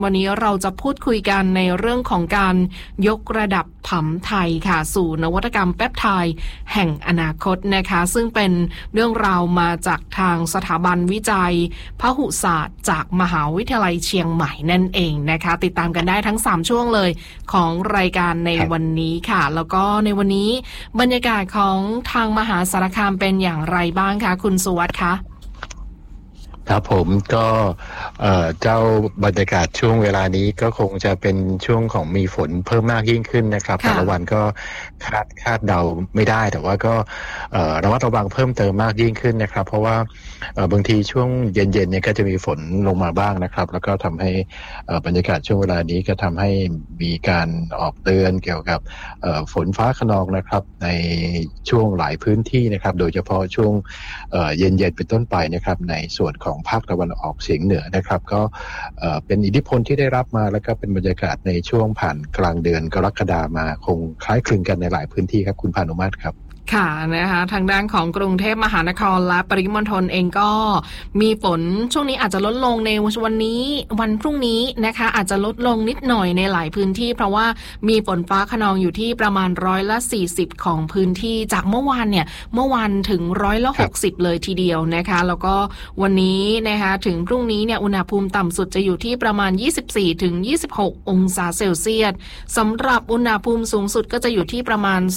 วันนี้เราจะพูดคุยกันในเรื่องของการยกระดับผำไทยค่ะสู่นวัตกรรมแปปไทด์แห่งอนาคตนะคะซึ่งเป็นเรื่องราวมาจากทางสถาบันวิจัยพหุศาสตร์จากมหาวิทยาลัยเชียงใหม่นั่นเองนะคะติดตามกันได้ทั้ง3ช่วงเลยของรายการในวันนี้ค่ะแล้วก็ในวันนี้บรรยากาศของทางมหาสารคามเป็นอย่างไรบ้างคะคุณสุวัฒน์คะครับผมก็เจ้าบรรยากาศช่วงเวลานี้ก็คงจะเป็นช่วงของมีฝนเพิ่มมากยิ่งขึ้นนะครับแต่ละวันก็คาดเดาไม่ได้แต่ว่าก็ระมัดระวังเพิ่มเติมมากยิ่งขึ้นนะครับเพราะว่าบางทีช่วงเย็นๆเนี่ยก็จะมีฝนลงมาบ้างนะครับแล้วก็ทำให้บรรยากาศช่วงเวลานี้ก็ทำให้มีการออกเตือนเกี่ยวกับฝนฟ้าคะนองนะครับในช่วงหลายพื้นที่นะครับโดยเฉพาะช่วงเย็นๆเป็นต้นไปนะครับในส่วนของภาคตะวันออกเฉียงเหนือนะครับก็เป็นอิทธิพลที่ได้รับมาแล้วก็เป็นบรรยากาศในช่วงผ่านกลางเดือนกรกฎาคมมาคงคล้ายคลึงกันในหลายพื้นที่ครับคุณพานุมาตรครับค่ะนะคะทางด้านของกรุงเทพมหานครและปริมณฑลเองก็มีฝนช่วงนี้อาจจะลดลงในวันนี้วันพรุ่งนี้นะคะอาจจะลดลงนิดหน่อยในหลายพื้นที่เพราะว่ามีฝนฟ้าคะนองอยู่ที่ประมาณ40%ของพื้นที่จากเมื่อวานถึง60%เลยทีเดียวนะคะแล้วก็วันนี้นะคะถึงพรุ่งนี้เนี่ยอุณหภูมิต่ำสุดจะอยู่ที่ประมาณ24-26องศาเซลเซียสสำหรับอุณหภูมิสูงสุดก็จะอยู่ที่ประมาณ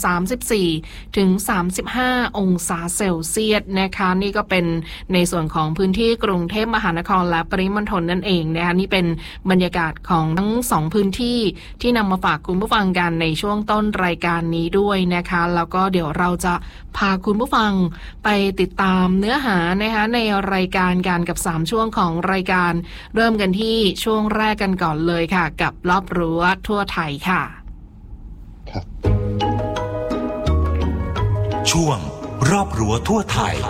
34-35องศาเซลเซียสนะคะนี่ก็เป็นในส่วนของพื้นที่กรุงเทพมหานครและปริมณฑลนั่นเองนะคะนี่เป็นบรรยากาศของทั้ง2พื้นที่ที่นำมาฝากคุณผู้ฟังกันในช่วงต้นรายการนี้ด้วยนะคะแล้วก็เดี๋ยวเราจะพาคุณผู้ฟังไปติดตามเนื้อหานะคะในรายการกันกับ3ช่วงของรายการเริ่มกันที่ช่วงแรกกันก่อนเลยค่ะกับรอบรั้วทั่วไทยค่ะช่วงรอบรั้วทั่วไทย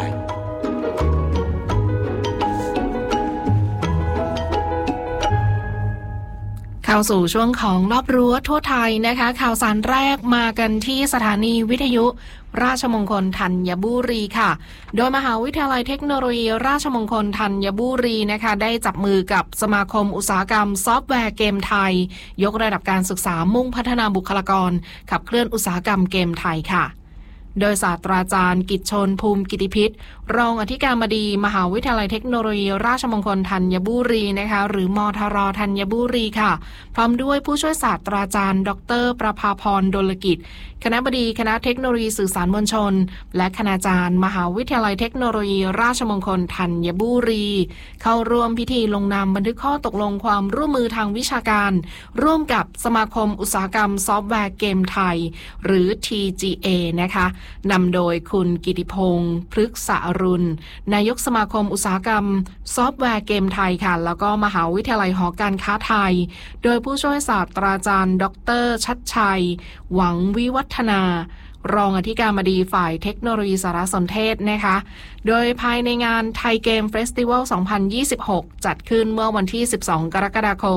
เข้าสู่ช่วงของรอบรั้วทั่วไทยนะคะข่าวสารแรกมากันที่สถานีวิทยุราชมงคลธัญบุรีค่ะโดยมหาวิทยาลัยเทคโนโลยีราชมงคลธัญบุรีนะคะได้จับมือกับสมาคมอุตสาหกรรมซอฟต์แวร์เกมไทยยกระดับการศึกษามุ่งพัฒนาบุคลากรขับเคลื่อนอุตสาหกรรมเกมไทยค่ะโดยศาสตราจารย์กิจชนภูมิกิติพิษรองอธิการบดีมหาวิทยาลัยเทคโนโลยีราชมงคลธัญบุรีนะคะหรือมทรธัญบุรีค่ะพร้อมด้วยผู้ช่วยศาสตราจารย์ดร.ประภาพรดลกิจคณบดีคณะเทคโนโลยีสื่อสารมวลชนและคณาจารย์มหาวิทยาลัยเทคโนโลยีราชมงคลธัญบุรีเข้าร่วมพิธีลงนามบันทึกข้อตกลงความร่วมมือทางวิชาการร่วมกับสมาคมอุตสาหกรรมซอฟต์แวร์เกมไทยหรือ TGA นะคะนำโดยคุณกิติพงษ์พฤกษอรุณนายกสมาคมอุตสาหกรรมซอฟต์แวร์เกมไทยค่ะแล้วก็มหาวิทยาลัยหอการค้าไทยโดยผู้ช่วยศาสตราจารย์ดร.ชัดชัยหวังวิวัฒนารองอธิการบดีฝ่ายเทคโนโลยีสารสนเทศนะคะโดยภายในงานไทยเกมเฟสติวัล 2026 จัดขึ้นเมื่อวันที่12 กรกฎาคม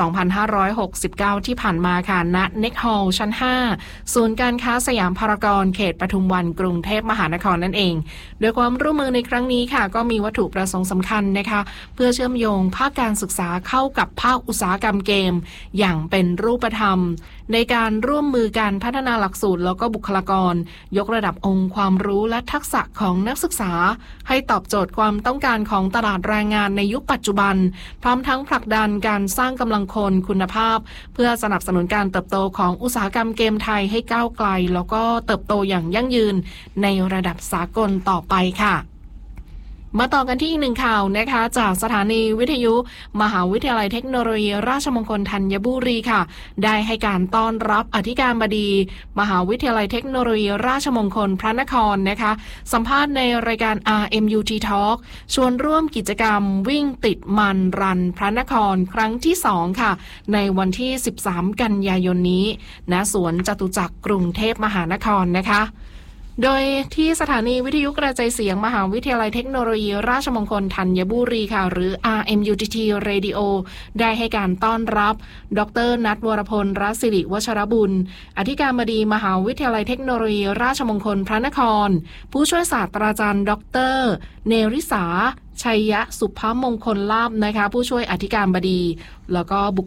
2569 ที่ผ่านมาค่ะณเน็กฮอลล์ชั้น 5 ศูนย์การค้าสยามพารากอนเขตปทุมวันกรุงเทพมหานครนั่นเองโดยความร่วมมือในครั้งนี้ค่ะก็มีวัตถุประสงค์สำคัญนะคะเพื่อเชื่อมโยงภาคการศึกษาเข้ากับภาคอุตสาหกรรมเกมอย่างเป็นรูปธรรมในการร่วมมือการพัฒนาหลักสูตรแล้วก็บุคลากรยกระดับองค์ความรู้และทักษะของนักศึกษาให้ตอบโจทย์ความต้องการของตลาดแรงงานในยุคปัจจุบันพร้อมทั้งผลักดันการสร้างกำลังคนคุณภาพเพื่อสนับสนุนการเติบโตของอุตสาหกรรมเกมไทยให้ก้าวไกลแล้วก็เติบโตอย่างยั่งยืนในระดับสากลต่อไปค่ะมาต่อกันที่อีกหนึ่งข่าวนะคะจากสถานีวิทยุมหาวิทยาลัยเทคโนโลยีราชมงคลธัญบุรีค่ะได้ให้การต้อนรับอธิการบดีมหาวิทยาลัยเทคโนโลยีราชมงคลพระนครนะคะสัมภาษณ์ในรายการ RMUT Talk ชวนร่วมกิจกรรมวิ่งติดมันรันพระนครครั้งที่2ค่ะในวันที่13 กันยายนนี้ณสวนจตุจักรกรุงเทพมหานครนะคะโดยที่สถานีวิทยุกระจายเสียงมหาวิทยาลัยเทคโนโลยีราชมงคลธัญบุรีค่ะหรือ RMUTT Radio ได้ให้การต้อนรับดร.ณัฐ วรพล รัศสิริวชรบุญอธิการบดีมหาวิทยาลัยเทคโนโลยีราชมงคลพระนครผู้ช่วยศาสตราจารย์ดร.เนริษาชัยยะสุภมงคลลาภนะคะผู้ช่วยอธิการบดีแล้วก็บุค